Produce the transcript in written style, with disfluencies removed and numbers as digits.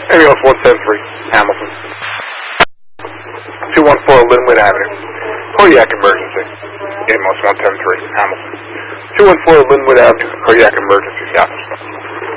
Ambulance 173, Hamilton. 214 Linwood Avenue. Cardiac emergency. Ambulance 173, Hamilton. 214 Linwood Avenue. Cardiac emergency.